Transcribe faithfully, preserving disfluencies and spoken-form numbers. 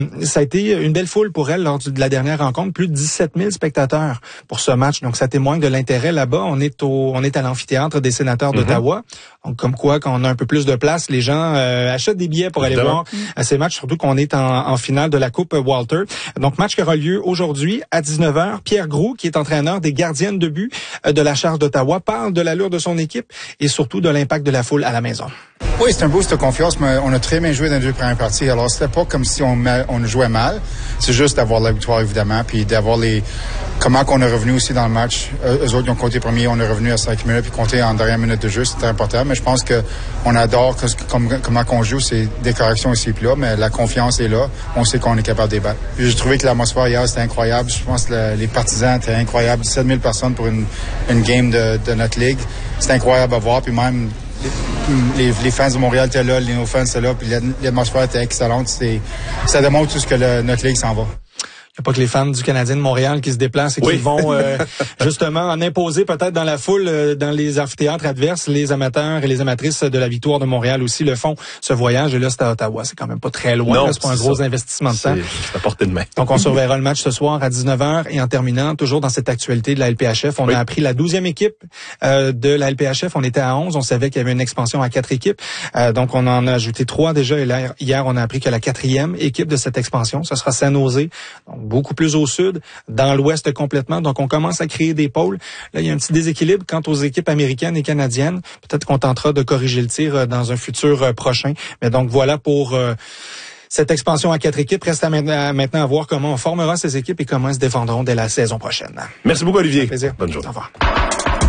Ça a été une belle foule pour elle lors de la dernière rencontre, plus de dix-sept mille spectateurs pour ce match. Donc ça témoigne de l'intérêt là-bas. On est au, on est à l'amphithéâtre des Sénateurs d'Ottawa. Mm-hmm. Donc comme quoi, quand on a un peu plus de place, les gens euh, achètent des billets pour aller Évidemment. voir à ces matchs, surtout qu'on est en, en finale de la Coupe Walter. Donc match qui aura lieu aujourd'hui à dix-neuf heures. Pierre Groulx, qui est entraîneur des gardiennes de but de la Charge d'Ottawa, parle de l'allure de son équipe et surtout de l'impact de la foule à la maison. Oui, c'est un boost de confiance, mais on a très bien joué dans les deux premières parties. Alors, c'était pas comme si on, on jouait mal. C'est juste d'avoir la victoire, évidemment, puis d'avoir les... Comment qu'on est revenu aussi dans le match. Euh, eux autres, ils ont compté premier, on est revenu à cinq minutes, puis compté en dernière minute de jeu, c'était important. Mais je pense que on adore que, comme, comment qu'on joue, c'est des corrections ici et là, mais la confiance est là. On sait qu'on est capable de les battre. Puis j'ai trouvé que l'atmosphère hier, c'était incroyable. Je pense que le, les partisans étaient incroyables. dix-sept mille personnes pour une, une game de, de notre ligue. C'était incroyable à voir, puis même... Les, les, les fans de Montréal étaient là, les nos fans étaient là, puis l'atmosphère était excellente. C'est, ça démontre tout ce que le, notre ligue s'en va. Il n'y a pas que les fans du Canadien de Montréal qui se déplacent et oui. qui vont euh, justement en imposer peut-être dans la foule, euh, dans les amphithéâtres adverses. Les amateurs et les amatrices de la victoire de Montréal aussi le font, ce voyage. Et là, c'est à Ottawa. C'est quand même pas très loin. Non, là, c'est pas un gros ça. investissement de temps. C'est à portée de main. Donc, on surveillera le match ce soir à dix-neuf heures. Et en terminant, toujours dans cette actualité de la L P H F, on oui. a appris la douzième équipe euh, de la L P H F. On était à onze. On savait qu'il y avait une expansion à quatre équipes. Euh, donc, on en a ajouté trois déjà. Et là, hier, on a appris que la quatrième équipe de cette expansion, ce sera San Jose. Donc, beaucoup plus au sud, dans l'ouest complètement. Donc, on commence à créer des pôles. Là, il y a un petit déséquilibre quant aux équipes américaines et canadiennes. Peut-être qu'on tentera de corriger le tir dans un futur prochain. Mais donc, voilà pour euh, cette expansion à quatre équipes. Reste à maintenant à voir comment on formera ces équipes et comment elles se défendront dès la saison prochaine. Merci beaucoup, Olivier. Un plaisir. Bonne journée. Au revoir.